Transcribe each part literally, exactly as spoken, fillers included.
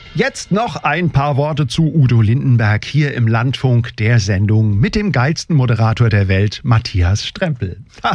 Jetzt noch ein paar Worte zu Udo Lindenberg hier im Landfunk der Sendung mit dem geilsten Moderator der Welt, Matthias Strempel.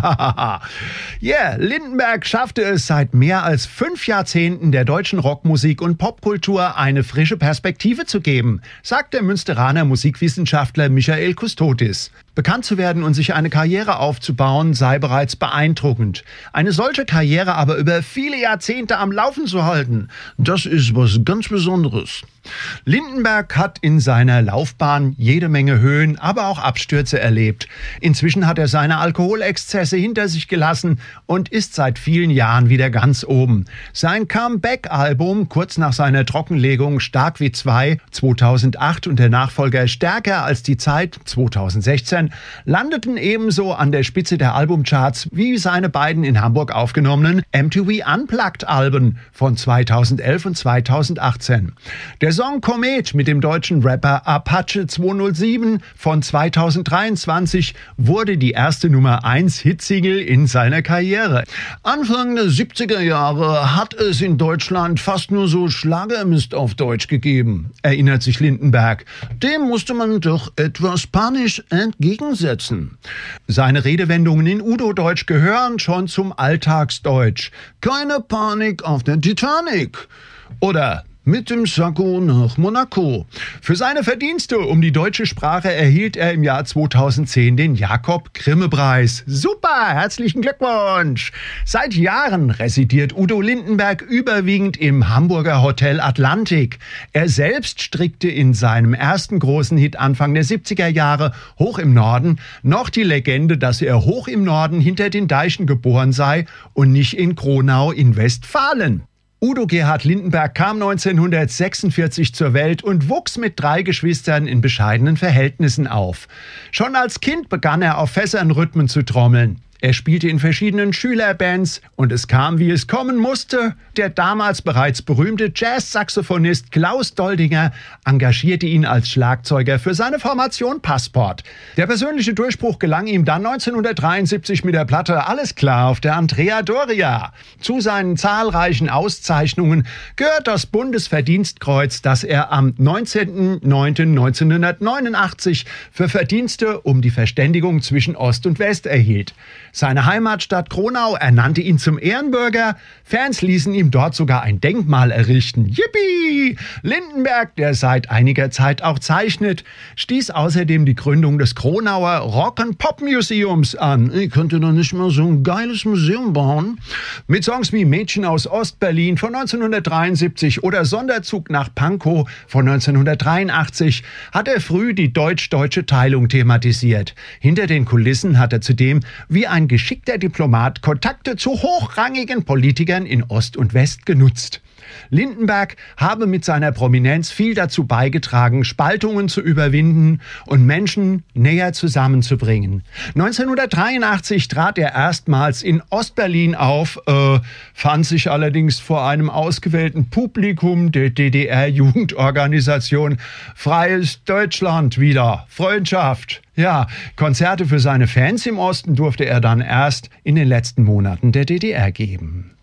yeah, Lindenberg schaffte es seit mehr als fünf Jahrzehnten der deutschen Rockmusik und Popkultur eine frische Perspektive zu geben, sagt der Münsteraner Musikwissenschaftler Michael Kustodis. Bekannt zu werden und sich eine Karriere aufzubauen, sei bereits beeindruckend. Eine solche Karriere aber über viele Jahrzehnte am Laufen zu halten, das ist was ganz Besonderes. Lindenberg hat in seiner Laufbahn jede Menge Höhen, aber auch Abstürze erlebt. Inzwischen hat er seine Alkoholexzesse hinter sich gelassen und ist seit vielen Jahren wieder ganz oben. Sein Comeback-Album, kurz nach seiner Trockenlegung Stark wie zwei, zweitausendacht und der Nachfolger Stärker als die Zeit, zweitausendsechzehn, landeten ebenso an der Spitze der Albumcharts wie seine beiden in Hamburg aufgenommenen M T V Unplugged-Alben von zweitausendelf und zweitausendachtzehn. Der Song Komet mit dem deutschen Rapper Apache zweihundertsieben von zweitausenddreiundzwanzig wurde die erste Nummer eins Hitsingle in seiner Karriere. Anfang der siebziger Jahre hat es in Deutschland fast nur so Schlagermist auf Deutsch gegeben, erinnert sich Lindenberg. Dem musste man doch etwas panisch entgegensetzen. Seine Redewendungen in Udo-Deutsch gehören schon zum Alltagsdeutsch. Keine Panik auf der Titanic. Oder mit dem Sakko nach Monaco. Für seine Verdienste um die deutsche Sprache erhielt er im Jahr zweitausendzehn den Jakob-Grimme-Preis. Super, herzlichen Glückwunsch! Seit Jahren residiert Udo Lindenberg überwiegend im Hamburger Hotel Atlantik. Er selbst strickte in seinem ersten großen Hit Anfang der siebziger Jahre, Hoch im Norden, noch die Legende, dass er hoch im Norden hinter den Deichen geboren sei und nicht in Kronau in Westfalen. Udo Gerhard Lindenberg kam neunzehnhundertsechsundvierzig zur Welt und wuchs mit drei Geschwistern in bescheidenen Verhältnissen auf. Schon als Kind begann er auf Fässernrhythmen zu trommeln. Er spielte in verschiedenen Schülerbands und es kam, wie es kommen musste. Der damals bereits berühmte Jazz-Saxophonist Klaus Doldinger engagierte ihn als Schlagzeuger für seine Formation Passport. Der persönliche Durchbruch gelang ihm dann neunzehnhundertdreiundsiebzig mit der Platte Alles klar auf der Andrea Doria. Zu seinen zahlreichen Auszeichnungen gehört das Bundesverdienstkreuz, das er am neunzehnten neunten neunzehnhundertneunundachtzig für Verdienste um die Verständigung zwischen Ost und West erhielt. Seine Heimatstadt Kronau ernannte ihn zum Ehrenbürger. Fans ließen ihm dort sogar ein Denkmal errichten. Yippie! Lindenberg, der seit einiger Zeit auch zeichnet, stieß außerdem die Gründung des Kronauer Rock-and-Pop-Museums an. Ich könnte doch nicht mal so ein geiles Museum bauen. Mit Songs wie Mädchen aus Ostberlin von neunzehnhundertdreiundsiebzig oder Sonderzug nach Pankow von neunzehnhundertdreiundachtzig hat er früh die deutsch-deutsche Teilung thematisiert. Hinter den Kulissen hat er zudem wie ein geschickter Diplomat Kontakte zu hochrangigen Politikern in Ost und West genutzt. Lindenberg habe mit seiner Prominenz viel dazu beigetragen, Spaltungen zu überwinden und Menschen näher zusammenzubringen. neunzehnhundertdreiundachtzig trat er erstmals in Ostberlin auf, äh, fand sich allerdings vor einem ausgewählten Publikum der D D R-Jugendorganisation Freies Deutschland wieder. Freundschaft. Ja, Konzerte für seine Fans im Osten durfte er dann erst in den letzten Monaten der D D R geben.